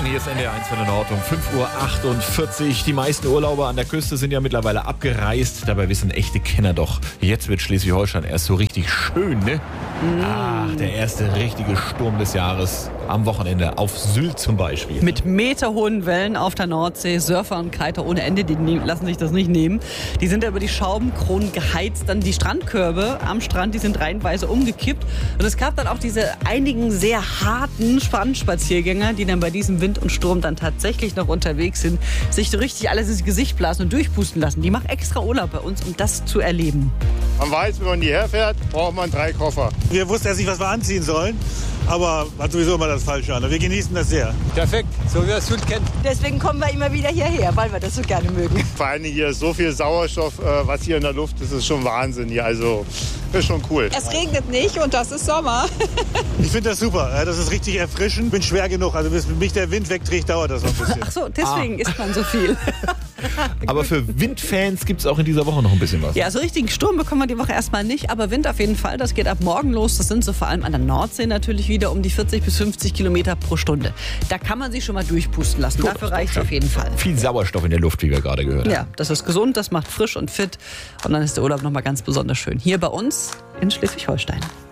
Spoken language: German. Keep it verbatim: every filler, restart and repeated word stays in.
hier ist N D R eins von der Nord um fünf Uhr achtundvierzig. Die meisten Urlauber an der Küste sind ja mittlerweile abgereist. Dabei wissen echte Kenner doch, jetzt wird Schleswig-Holstein erst so richtig schön, ne? Mm. Ach, der erste richtige Sturm des Jahres am Wochenende auf Sylt zum Beispiel. Mit meterhohen Wellen auf der Nordsee, Surfer und Kiter ohne Ende, die ne- lassen sich das nicht nehmen. Die sind ja über die Schraubenkronen geheizt. Dann die Strandkörbe am Strand, die sind reihenweise umgekippt. Und es gab dann auch diese einigen sehr harten Strandspaziergänger, die dann bei diesem Wind und Sturm dann tatsächlich noch unterwegs sind, sich so richtig alles ins Gesicht blasen und durchpusten lassen. Die machen extra Urlaub bei uns, um das zu erleben. Man weiß, wenn man hierher fährt, braucht man drei Koffer. Wir wussten erst nicht, was wir anziehen sollen, aber hat sowieso immer das Falsche an. Wir genießen das sehr. Perfekt, so wie wir es Sylt kennen. Deswegen kommen wir immer wieder hierher, weil wir das so gerne mögen. Vor allem hier ist so viel Sauerstoff, äh, was hier in der Luft ist, ist schon Wahnsinn hier. Also, das ist schon cool. Es regnet nicht und das ist Sommer. Ich finde das super. Ja, das ist richtig erfrischend. Bin schwer genug. Also bis mich der Wind wegträgt, dauert das noch ein bisschen. Ach so, deswegen ah. isst man so viel. Aber für Windfans gibt es auch in dieser Woche noch ein bisschen was. Ja, so richtigen Sturm bekommen wir die Woche erstmal nicht, aber Wind auf jeden Fall. Das geht ab morgen los. Das sind so vor allem an der Nordsee natürlich wieder um die vierzig bis fünfzig Kilometer pro Stunde. Da kann man sich schon mal durchpusten lassen. Gut, dafür reicht es auf jeden Fall. Viel Sauerstoff in der Luft, wie wir gerade gehört haben. Ja, das ist gesund, das macht frisch und fit. Und dann ist der Urlaub nochmal ganz besonders schön. Hier bei uns in Schleswig-Holstein.